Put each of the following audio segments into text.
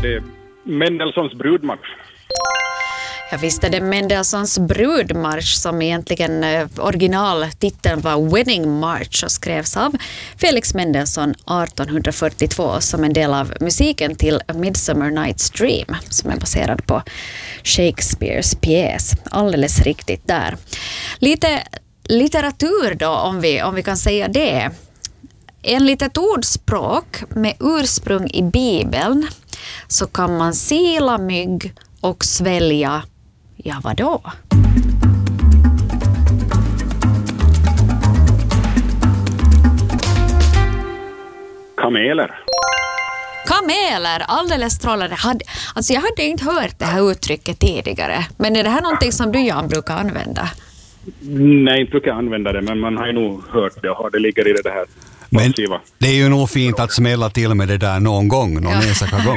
det Mendelssohns brudmarsch? Ja, visst är det Mendelssohns brudmarsch som egentligen originaltiteln var Wedding March och skrevs av Felix Mendelssohn 1842 som en del av musiken till A Midsummer Night's Dream som är baserad på Shakespeares pjäs. Alldeles riktigt där. Lite litteratur då om vi kan säga det. Enligt ett ordspråk med ursprung i Bibeln så kan man sila mygg och svälja, ja vadå? Kameler. Kameler, alldeles strålande. Jag hade inte hört det här uttrycket tidigare. Men är det här någonting som du, Jan, brukar använda? Nej, inte brukar jag använda det, men man har ju nog hört det och har det ligger i det här. Men det är ju nog fint att smälla till med det där någon gång, någon enstaka gång.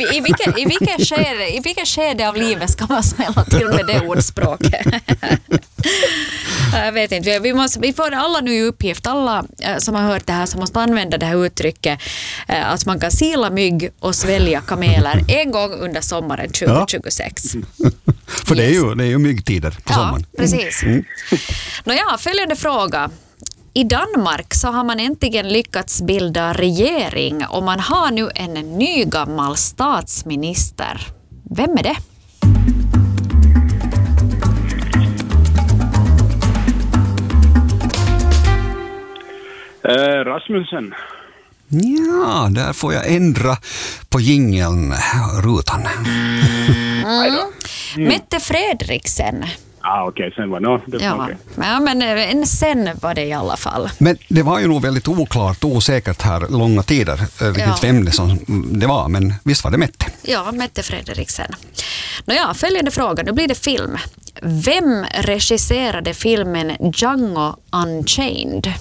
I vilket skede av livet ska man smälla till med det ordspråket? Jag vet inte. Vi får alla nu i uppgift, alla som har hört det här som måste använda det här uttrycket att man kan sila mygg och svälja kameler en gång under sommaren 2026. För det är ju myggtider på sommaren. Ja, precis. Nåja, följande fråga. I Danmark så har man äntligen lyckats bilda regering och man har nu en ny gammal statsminister. Vem är det? Rasmussen. Ja, där får jag ändra på jingeln, rutan. Mette Frederiksen. Okej, sen var det. Okay. Ja, men sen var det i alla fall. Men det var ju nog väldigt osäkert här långa tider riktigt vem det som det var, men visst var det Mette. Ja, Mette Frederiksen. Nåja, följande fråga, nu blir det film. Vem regisserade filmen Django Unchained?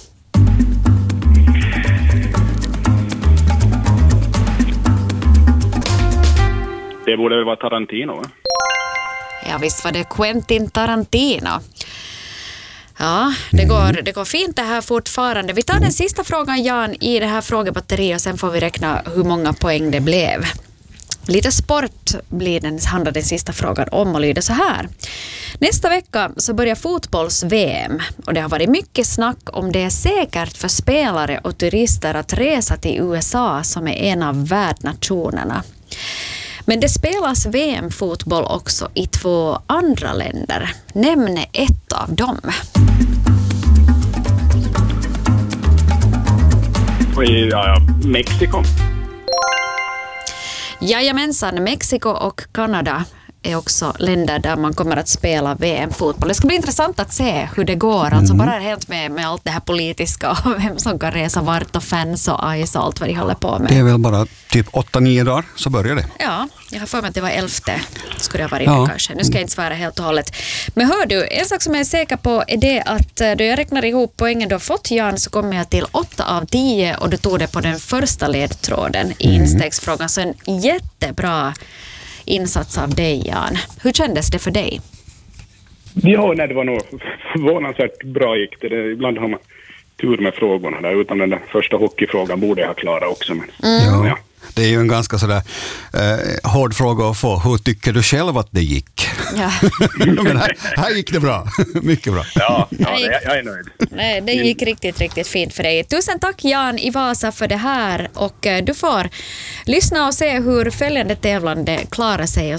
Det borde väl vara Tarantino, va? Ja, visst var det Quentin Tarantino. Ja, det går fint det här fortfarande. Vi tar den sista frågan, Jan, i det här frågebatteriet och sen får vi räkna hur många poäng det blev. Lite sport handlar den sista frågan om och lyder så här. Nästa vecka så börjar fotbolls-VM och det har varit mycket snack om det är säkert för spelare och turister att resa till USA som är en av värdnationerna. Men det spelas VM-fotboll också i 2 andra länder. Nämn ett av dem. Mexiko. Jajamensan, Mexiko och Kanada är också länder där man kommer att spela VM-fotboll. Det ska bli intressant att se hur det går. Alltså bara helt med allt det här politiska och vem som kan resa vart och fans och ice och allt vad de håller på med. Det är väl bara typ 8-9 dagar så börjar det. Ja, jag har för mig att det var 11:e skulle jag vara inne kanske. Nu ska jag inte svära helt och hållet. Men hör du, en sak som jag är säker på är det att då jag räknar ihop poängen du har fått, Jan, så kommer jag till 8 av 10 och du tog det på den första ledtråden i instegsfrågan. Så en jättebra insats av dig, Jan. Hur kändes det för dig? Ja, nej, det var nog förvånansvärt bra gick det. Ibland har man tur med frågorna där. Utan den där första hockeyfrågan borde jag ha klarat också. Men, ja. Det är ju en ganska sådär hård fråga att få. Hur tycker du själv att det gick? Ja. Men här gick det bra. Mycket bra. Ja, jag är nöjd. Nej, det gick riktigt, riktigt fint för dig. Tusen tack, Jan i Vasa, för det här. Och du får lyssna och se hur följande tävlande klarar sig. Och